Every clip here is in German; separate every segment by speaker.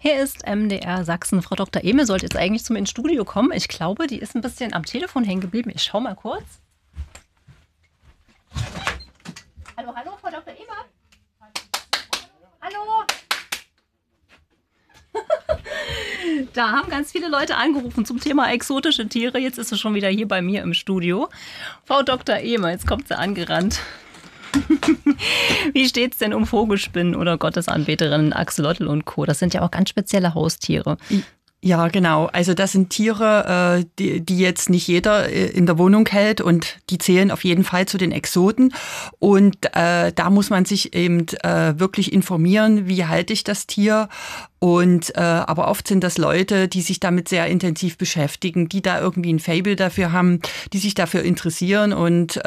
Speaker 1: Hier ist MDR Sachsen. Frau Dr. Ehme sollte jetzt eigentlich zu mir ins Studio kommen. Ich glaube, die ist ein bisschen am Telefon hängen geblieben. Ich schaue mal kurz. Hallo, hallo, Frau Dr. Ehme. Hallo. Da haben ganz viele Leute angerufen zum Thema exotische Tiere. Jetzt ist sie schon wieder hier bei mir im Studio. Frau Dr. Ehme, jetzt kommt sie angerannt. Wie steht's denn um Vogelspinnen oder Gottesanbeterinnen, Axolotl und Co.? Das sind ja auch ganz spezielle Haustiere.
Speaker 2: Ja, genau. Also das sind Tiere, die jetzt nicht jeder in der Wohnung hält und die zählen auf jeden Fall zu den Exoten. Und da muss man sich eben wirklich informieren, wie halte ich das Tier. Und aber oft sind das Leute, die sich damit sehr intensiv beschäftigen, die da irgendwie ein Faible dafür haben, die sich dafür interessieren und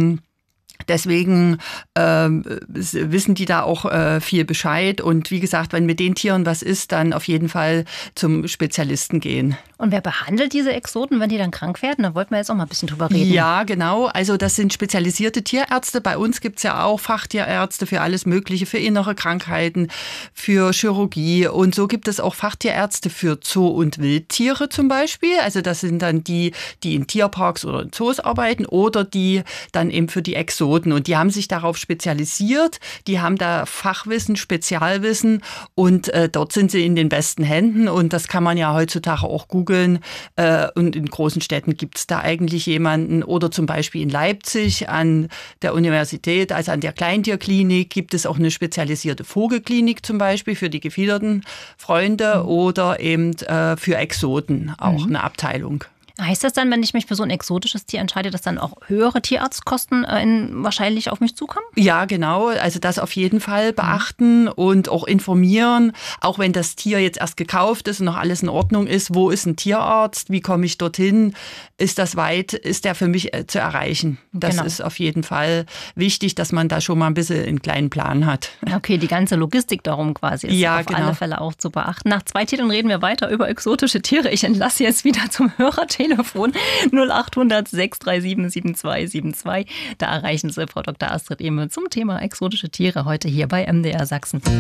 Speaker 2: deswegen wissen die da auch viel Bescheid. Und wie gesagt, wenn mit den Tieren was ist, dann auf jeden Fall zum Spezialisten gehen.
Speaker 1: Und wer behandelt diese Exoten, wenn die dann krank werden? Da wollten wir jetzt auch mal ein bisschen drüber reden.
Speaker 2: Ja, genau. Also das sind spezialisierte Tierärzte. Bei uns gibt's ja auch Fachtierärzte für alles Mögliche, für innere Krankheiten, für Chirurgie. Und so gibt es auch Fachtierärzte für Zoo- und Wildtiere zum Beispiel. Also das sind dann die in Tierparks oder in Zoos arbeiten oder die dann eben für die Exoten. Und die haben sich darauf spezialisiert, die haben da Fachwissen, Spezialwissen und dort sind sie in den besten Händen und das kann man ja heutzutage auch googeln und in großen Städten gibt es da eigentlich jemanden oder zum Beispiel in Leipzig an der Universität, also an der Kleintierklinik gibt es auch eine spezialisierte Vogelklinik zum Beispiel für die gefiederten Freunde oder eben für Exoten auch eine Abteilung.
Speaker 1: Heißt das dann, wenn ich mich für so ein exotisches Tier entscheide, dass dann auch höhere Tierarztkosten wahrscheinlich auf mich zukommen?
Speaker 2: Ja, genau. Also das auf jeden Fall beachten und auch informieren. Auch wenn das Tier jetzt erst gekauft ist und noch alles in Ordnung ist. Wo ist ein Tierarzt? Wie komme ich dorthin? Ist das weit? Ist der für mich zu erreichen? Das ist auf jeden Fall wichtig, dass man da schon mal ein bisschen einen kleinen Plan hat.
Speaker 1: Okay, die ganze Logistik darum quasi ist auf alle Fälle auch zu beachten. Nach 2 Titeln reden wir weiter über exotische Tiere. Ich entlasse jetzt wieder zum Hörertelefon 0800 637 7272. Da erreichen Sie Frau Dr. Astrid Ehme zum Thema exotische Tiere heute hier bei MDR Sachsen.